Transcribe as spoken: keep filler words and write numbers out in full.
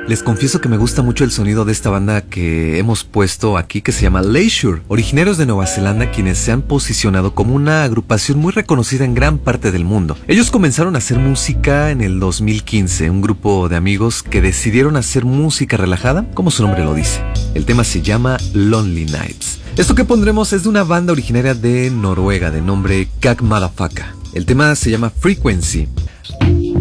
Les confieso que me gusta mucho el sonido de esta banda que hemos puesto aquí, que se llama Leisure, originarios de Nueva Zelanda, quienes se han posicionado como una agrupación muy reconocida en gran parte del mundo. Ellos comenzaron a hacer música en el dos mil quince, un grupo de amigos que decidieron hacer música relajada, como su nombre lo dice. El tema se llama Lonely Nights. Esto que pondremos es de una banda originaria de Noruega de nombre Kak Madafaka. El tema se llama Frequency.